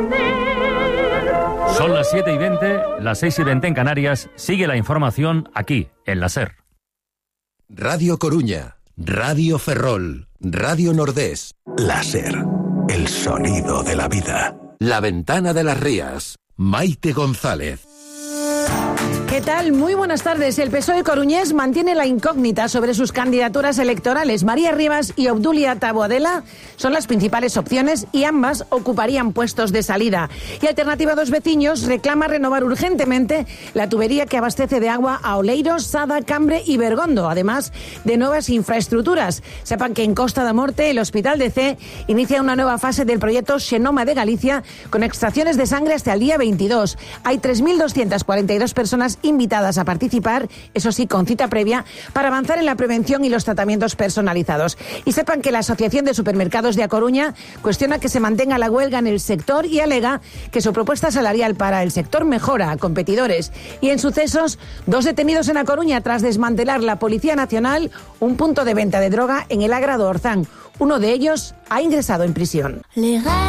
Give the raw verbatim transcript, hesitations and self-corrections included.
Son las siete y veinte, las seis y veinte en Canarias. Sigue la información aquí, en la SER. Radio Coruña, Radio Ferrol, Radio Nordés. La SER, el sonido de la vida. La Ventana de las Rías, Maite González. ¿Qué tal? Muy buenas tardes. El P S O E coruñés mantiene la incógnita sobre sus candidaturas electorales. María Rivas y Obdulia Taboadela son las principales opciones y ambas ocuparían puestos de salida. Y Alternativa Dos Veciños reclama renovar urgentemente la tubería que abastece de agua a Oleiros, Sada, Cambre y Bergondo, además de nuevas infraestructuras. Sepan que en Costa da Morte el Hospital de Cee inicia una nueva fase del proyecto Xenoma de Galicia con extracciones de sangre hasta el día veintidós. Hay tres mil doscientas cuarenta y dos personas invitadas a participar, eso sí, con cita previa, para avanzar en la prevención y los tratamientos personalizados. Y sepan que la Asociación de Supermercados de A Coruña cuestiona que se mantenga la huelga en el sector y alega que su propuesta salarial para el sector mejora a competidores. Y en sucesos, dos detenidos en A Coruña tras desmantelar la Policía Nacional un punto de venta de droga en el Agra do Orzán. Uno de ellos ha ingresado en prisión. Legal.